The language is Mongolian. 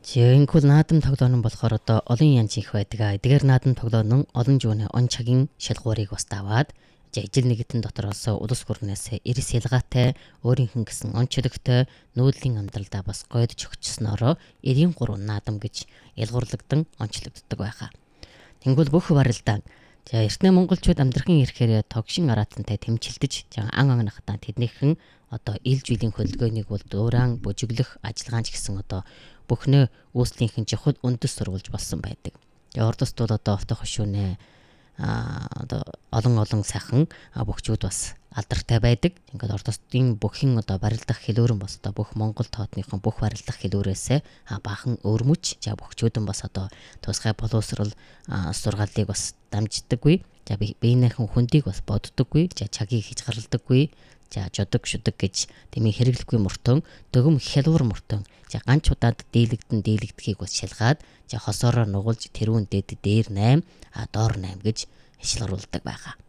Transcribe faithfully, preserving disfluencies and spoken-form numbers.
Жинхэнэ наадам тоглоом болохоор одоо олон янз их байдаг. Эдгээр наадам тоглоом олон жууны он цагийн шалгуурыг бас даваад ижил нэгтэн дотроос улс гүрнээс эрс ялгаатай өөрийнх нь гэсэн онцлогтой нүүдлийн амьдралдаа бас гойдж өгчснөөрөө эрийн гурван наадам гэж ялгуурлагдсан онцлогддог байхаа. Тэнгүүл бүх барилдаан за эртний монголчууд амьдрахын ирэхээр тогшин аратантай тэмцэлдэж ан анхнахтаа тэднийхэн одоо ил жилийн хөдөлгөөнийг бол дуурайан бүжиглэх ажиллагаан ч гэсэн одоо бүхнээ үүслийнхэн жихад үндэс сурвалж болсон байдаг. Тэгээ ордост бол одоо автох хөшөөнэ а одоо олон олон сайхан бөхчүүд бас алдартай байдаг. Ингээд ордостын бүхэн одоо барилдах хэлүүрэн бас одоо бүх Монгол тоотныхон бүх барилдах хэлүүрээс баахан өөрмөч за бөхчүүдэн бас одоо тусгай боловсрал сургаалыг бас дамждаггүй. За биенийхэн хүндийг бас боддоггүй. За чагийг хийж гаргалдаггүй. За жодог шудаг гэж тэмээ хэрэглэхгүй мөртөн дөгөм хялуур мөртөн за ганч удаад дийлэгдэн дийлэгдэхийг бас шалгаад за хосоороо нугуулж тэрүүн дэд дээр найман а доор найман гэж шилгаруулдаг байгаа.